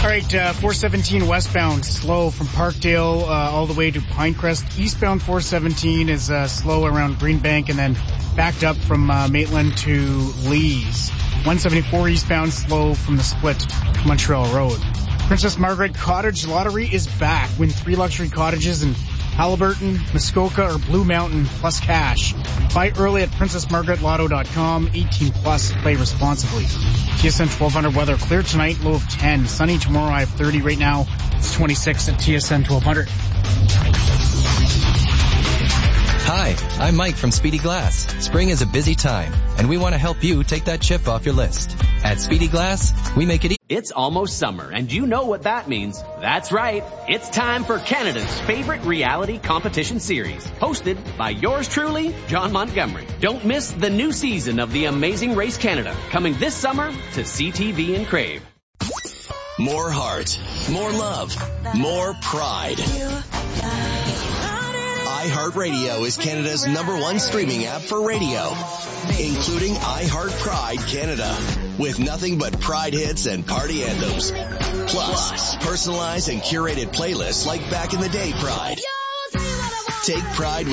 right, 417 westbound, slow from Parkdale all the way to Pinecrest. Eastbound 417 is slow around Greenbank and then backed up from Maitland to Lees. 174 eastbound, slow from the split to Montreal Road. Princess Margaret Cottage Lottery is back. Win 3 luxury cottages in Halliburton, Muskoka, or Blue Mountain, plus cash. Buy early at princessmargaretlotto.com. 18 plus. Play responsibly. TSN 1200 weather. Clear tonight, low of 10. Sunny tomorrow, high of 30. Right now, it's 26 at TSN 1200. Hi, I'm Mike from Speedy Glass. Spring is a busy time, and we want to help you take that chip off your list. At Speedy Glass, we make it easy. It's almost summer, and you know what that means. That's right. It's time for Canada's favorite reality competition series, hosted by yours truly, John Montgomery. Don't miss the new season of The Amazing Race Canada, coming this summer to CTV and Crave. More heart, more love, more pride. iHeartRadio is Canada's #1 streaming app for radio, including iHeart Pride Canada, with nothing but Pride hits and party anthems. Plus, personalized and curated playlists like Back in the Day Pride. Take Pride